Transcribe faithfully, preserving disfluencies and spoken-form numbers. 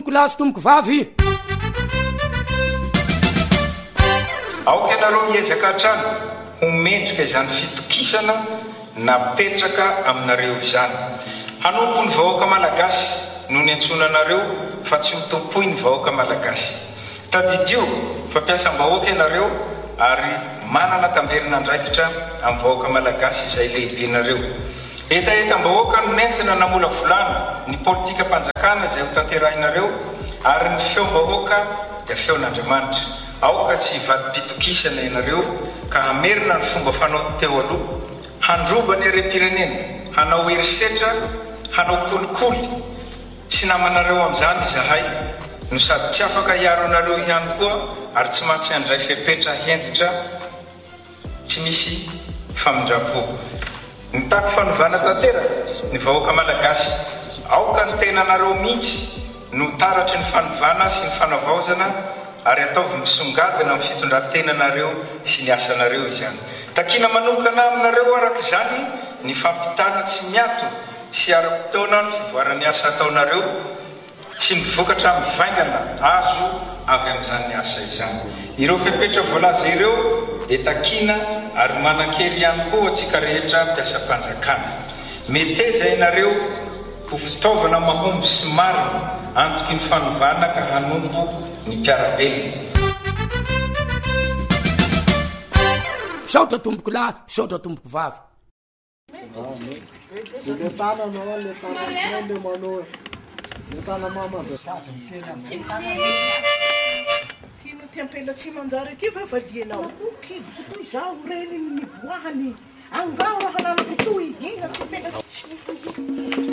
tomboko lahy sy tomboko vavy. Aoka ianareo miezaka hatrany homendrika izany fitokisana napetraka aminareo izany. Hanompo ny vahoaka malagasy noho ny antsonanareo fa tsy ho tompoy ny vahoaka malagasy. Tadidio fampiasam-bahoaka ianareo ary manana tamberina andraikitra amin'ny vahoaka malagasy izay lehibenareo. Etaetam-bahoaka no nentina namola volana ny politika mpanjakana izay ho tanterahinareo ary ny feom-bahoaka dia feon'Andriamanitra. Aoka tsy hivadi-pitokisana ianareo ka hamerina ny fomba fanao teo aloha, handroba ny harem-pirenena, hanao herisetra, hanao kolikoly. Tsy namanareo amin'izany izahay no sady tsy afaka hiaro anareo ihany koa ary tsy maintsy handray fepetra hentitra tsy misy famindrapo. Ny tako fanovana tanteraka ny vahoaka malagasy. Aoka ny tenanareo mihitsy no taratry ny fanovana sy ny fanavaozana ary ataovy misongadina amin'ny fitondran-tenanareo sy ny asanareo izany. Takina manokana aminareo araka izany ny fampitana tsy miato sy ara-potoana ny fivoaran'ny asa ataonareo sy ny vokatra mivaingana azo avy amin'izany ny asa izany. Ireo fepetra voalaza ireo dia takina ary manan-kery ihany koa antsika rehetra mpiasa-mpanjakana. Meteza ianareo ho fitaovana mahomby sy marina antoky ny fanovana ka hanompo ny mpiarabelona. Saotra tomboko lahy, saotra tomboko vavy. Le tananao, le tananao, le manao, le tanamama Tino tempela tsy manjary ty fa vadianao. Kidy toy zao reny ny boahany. Angao raha nana toy. Ina tempela.